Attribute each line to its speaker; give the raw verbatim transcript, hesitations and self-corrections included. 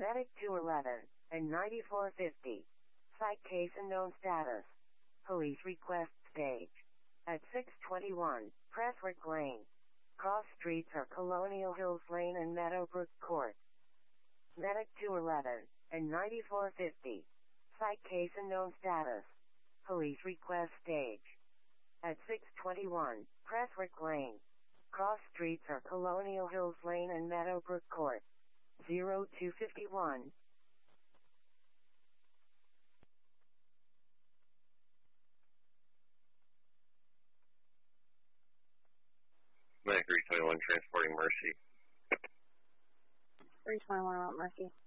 Speaker 1: Medic two eleven and ninety-four fifty. Site case unknown status. Police request stage. At six twenty-one, Prestwick Lane. Cross streets are Colonial Hills Lane and Meadowbrook Court. Medic two eleven and ninety-four fifty. Site case unknown status. Police request stage. At six twenty-one, Prestwick Lane. Cross streets are Colonial Hills Lane and Meadowbrook Court. zero two fifty-one.
Speaker 2: Medic three twenty-one transporting Mercy.
Speaker 3: three twenty-one Mount Mercy.